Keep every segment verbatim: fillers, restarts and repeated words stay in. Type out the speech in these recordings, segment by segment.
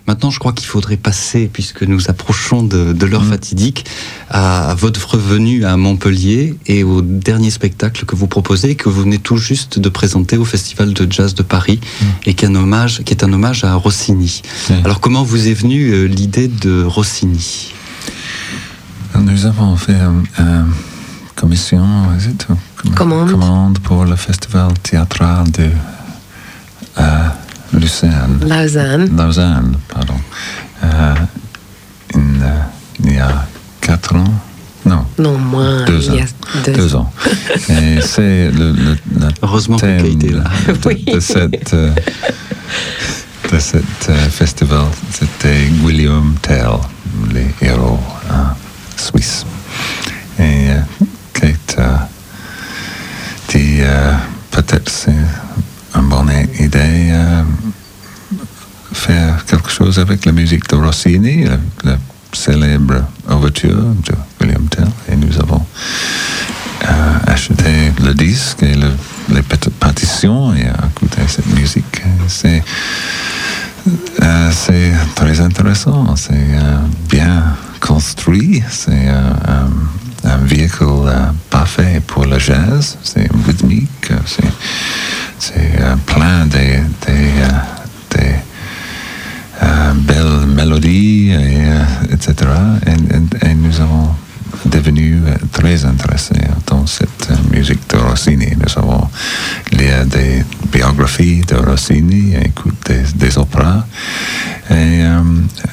Maintenant, je crois qu'il faudrait passer, puisque nous approchons de, de l'heure mmh. fatidique, à, à votre venue à Montpellier et au dernier spectacle que vous proposez, que vous venez tout juste de présenter au Festival de Jazz de Paris, mmh. et qui est un hommage, qui est un hommage à Rossini. Mmh. Alors, comment vous est venue euh, l'idée de Rossini ? Nous avons fait une euh, commission, commande. commande pour le Festival théâtral de euh, Lucerne. Lausanne. Lausanne, pardon. Euh, in, euh, il y a quatre ans. Non. Non, moins. Deux ans. Il y a deux, deux ans. Et c'est le, le, le Heureusement que Kate est là. De, oui. de cette, euh, de cette euh, festival, c'était William Tell, les héros hein, suisses. Et euh, Kate euh, dit euh, peut-être c'est une bonne idée euh, faire quelque chose avec la musique de Rossini, la, la célèbre ouverture de William Tell. Et nous avons euh, acheté le disque et le, les partitions et écouté cette musique. C'est, euh, c'est très intéressant, c'est euh, bien construit, c'est euh, un, un véhicule euh, parfait pour le jazz, c'est rythmique, c'est C'est euh, plein de, de, euh, de euh, belles mélodies, et, euh, et cetera. Et, et, et nous avons devenu euh, très intéressés dans cette euh, musique de Rossini. Nous avons lu des biographies de Rossini, écouté des, des opéras. Et euh,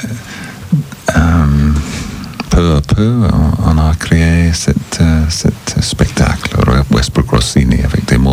euh, peu à peu, on, on a créé cet, euh, cet spectacle, Westbrook Rossini, avec des mots